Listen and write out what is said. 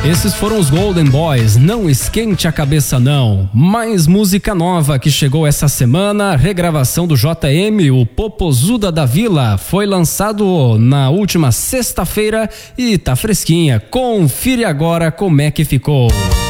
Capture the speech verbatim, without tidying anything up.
Esses foram os Golden Boys, Não Esquente a Cabeça Não. Mais música nova que chegou essa semana, regravação do J M, o Popozuda da Vila, foi lançado na última sexta-feira e tá fresquinha. Confira agora como é que ficou.